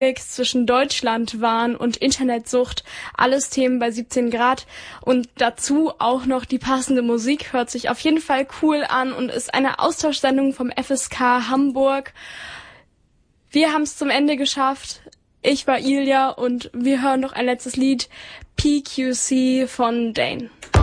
zwischen Deutschlandwahn und Internetsucht, alles Themen bei 17 Grad und dazu auch noch die passende Musik, hört sich auf jeden Fall cool an und ist eine Austauschsendung vom FSK Hamburg. Wir haben es zum Ende geschafft. Ich war Ilja und wir hören noch ein letztes Lied, PQC von Dane.